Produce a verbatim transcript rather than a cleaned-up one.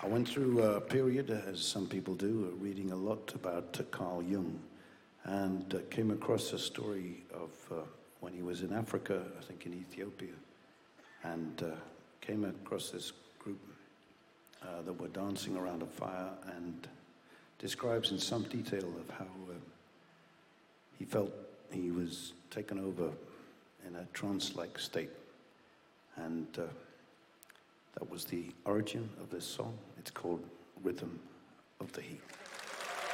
I went through a period, as some people do, uh, reading a lot about uh, Carl Jung, and uh, came across a story of uh, when he was in Africa, I think in Ethiopia, and uh, came across this group uh, that were dancing around a fire, and describes in some detail of how uh, he felt he was taken over in a trance-like state. And uh, that was the origin of this song. It's called Rhythm of the Heat.